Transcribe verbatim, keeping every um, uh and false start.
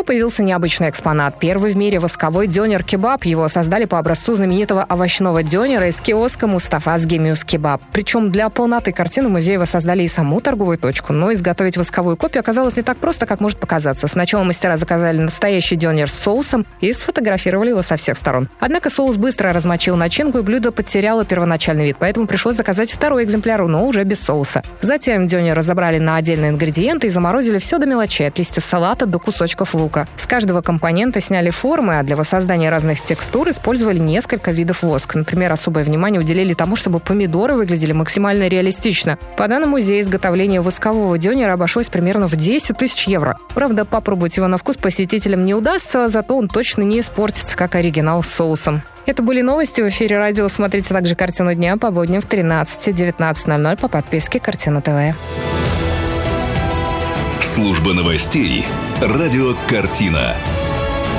появился необычный экспонат. Первый в мире восковой дёнер-кебаб. Его создали по образцу знаменитого овощного дёнера из киоска Мустафаз Гемюс Кебаб. Причем для полноты картины музея воссоздали и саму торговую точку. Но изготовить восковую копию оказалось не так просто, как может показаться. Сначала мастера заказали настоящий дёнер с соусом и сфотографировали его со всех сторон. Однако соус быстро размочил начинку, и блюдо потеряло первоначальный вид, поэтому пришлось заказать второй экземпляр, но уже без соуса. Затем дёнер разобрали на отдельные ингредиенты и заморозили все до мелочей, от листьев салата до кусочков лука. С каждого компонента сняли формы, а для воссоздания разных текстур использовали несколько видов воска. Например, особое внимание уделили тому, чтобы помидоры выглядели максимально реалистично. По данным музея, изготовление воскового дёнера обошлось примерно в десять тысяч евро. Правда, попробовать его на вкус посетителям не удастся, зато он точно не испортится, как оригинал с соусом. Это были новости в эфире радио. Смотрите также «Картину дня» по будням в тринадцать-девятнадцать ноль ноль по подписке «Картина ТВ». Служба новостей. Радио «Картина».